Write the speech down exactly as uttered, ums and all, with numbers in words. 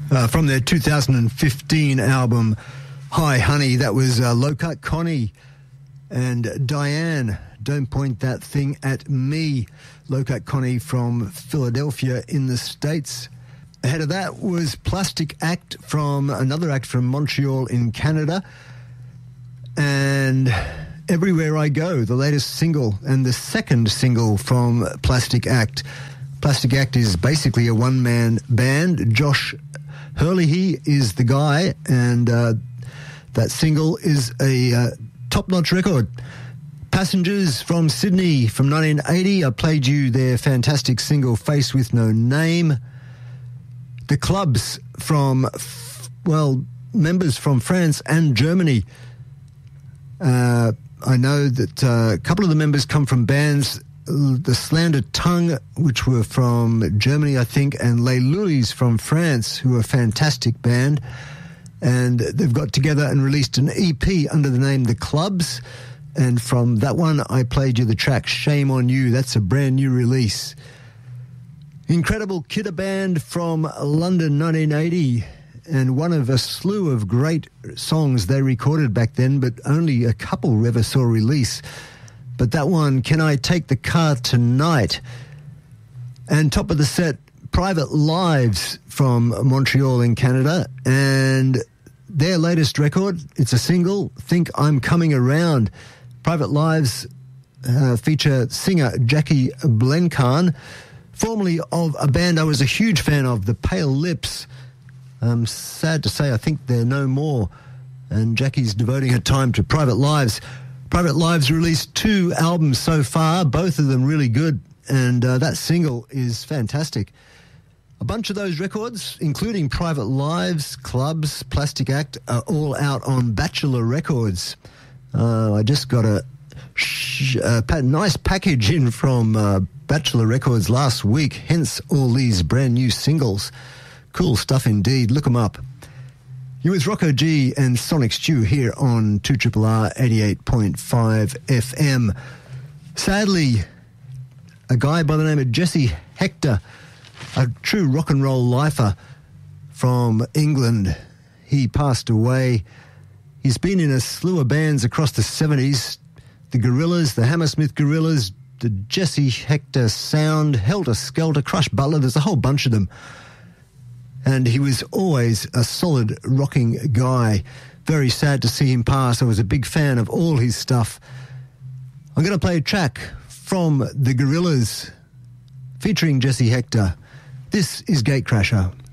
Uh, from their two thousand fifteen album, Hi Honey, that was uh, Low Cut Connie and Diane, Don't Point That Thing at Me. Low Cut Connie from Philadelphia in the States. Ahead of that was Plastic Act from another act from Montreal in Canada. And Everywhere I Go, the latest single and the second single from Plastic Act. Plastic Act is basically a one-man band. Josh Hurley is the guy, and uh, that single is a uh, top-notch record. Passengers from Sydney from nineteen eighty. I played you their fantastic single, Face With No Name. The Clubs from, well, members from France and Germany. Uh, I know that uh, a couple of the members come from bands, the Slandered Tongue, which were from Germany, I think, and Les Lulis from France, who are a fantastic band. And they've got together and released an E P under the name The Clubs. And from that one, I played you the track Shame on You. That's a brand new release. Incredible Kidder Band from London, nineteen eighty. And one of a slew of great songs they recorded back then, but only a couple ever saw release. But that one, Can I Take the Car Tonight? And top of the set, Private Lives from Montreal in Canada. And their latest record, it's a single, Think I'm Coming Around. Private Lives uh, feature singer Jackie Blencarn, formerly of a band I was a huge fan of, The Pale Lips. Um, sad to say, I think they're no more. And Jackie's devoting her time to Private Lives. Private Lives released two albums so far, both of them really good, and uh, that single is fantastic. A bunch of those records, including Private Lives, Clubs, Plastic Act, are all out on Bachelor Records. Uh, I just got a, sh- a pa- nice package in from uh, Bachelor Records last week, hence all these brand new singles. Cool stuff indeed. Look them up. You with Rocco G and Sonic Stew here on two R R R eighty-eight point five F M. Sadly, a guy by the name of Jesse Hector, a true rock and roll lifer from England, he passed away. He's been in a slew of bands across the seventies, the Gorillaz, the Hammersmith Gorillas, the Jesse Hector Sound, Helter Skelter, Crush Butler, there's a whole bunch of them. And he was always a solid rocking guy. Very sad to see him pass. I was a big fan of all his stuff. I'm going to play a track from the Gorillaz featuring Jesse Hector. This is Gatecrasher.